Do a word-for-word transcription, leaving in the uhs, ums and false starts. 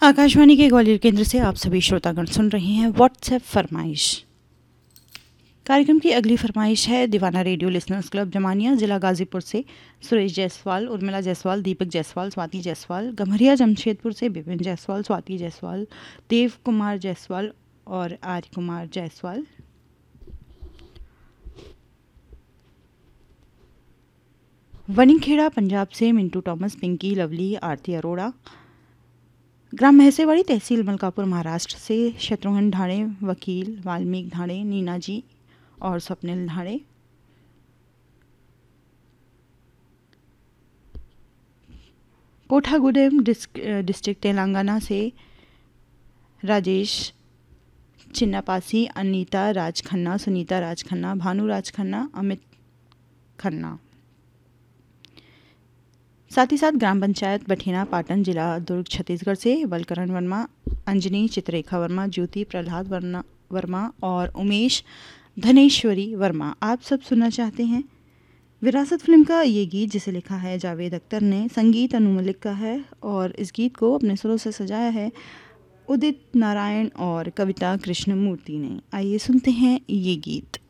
आकाशवाणी के ग्वालियर केंद्र से आप सभी श्रोतागण सुन रहे हैं व्हाट्सएप फरमाइश। कार्यक्रम की अगली फरमाइश है दीवाना रेडियो लिसनर्स क्लब जमानिया, जिला गाजीपुर से सुरेश जायसवाल, उर्मिला जायसवाल, दीपक जायसवाल, स्वाति जायसवाल, गम्हरिया जमशेदपुर से विपिन जायसवाल, स्वाति जायसवाल, देव कुमार जायसवाल और आर्य कुमार जायसवाल। वनिखेड़ा पंजाब से मिंटू टॉमस, पिंकी, लवली, आरती अरोड़ा। ग्राम महसेवाड़ी, तहसील मलकापुर, महाराष्ट्र से शत्रुघ्न ढाणे, वकील, वाल्मीकि ढाणे, नीना जी और स्वप्निल ढाणे। कोठागुडेम डिस्ट्रिक्ट तेलंगाना से राजेश चिन्नापासी, अनीता राज खन्ना, सुनीता राज खन्ना, भानु राज खन्ना, अमित खन्ना। साथ ही साथ ग्राम पंचायत बठेना पाटन, जिला दुर्ग, छत्तीसगढ़ से बलकरण वर्मा, अंजनी, चित्ररेखा वर्मा, ज्योति प्रहलाद वर्मा वर्मा और उमेश धनेश्वरी वर्मा। आप सब सुनना चाहते हैं विरासत फिल्म का ये गीत, जिसे लिखा है जावेद अख्तर ने, संगीत अनु मलिक का है और इस गीत को अपने सुरों से सजाया है उदित नारायण और कविता कृष्णमूर्ति ने। आइए सुनते हैं ये गीत।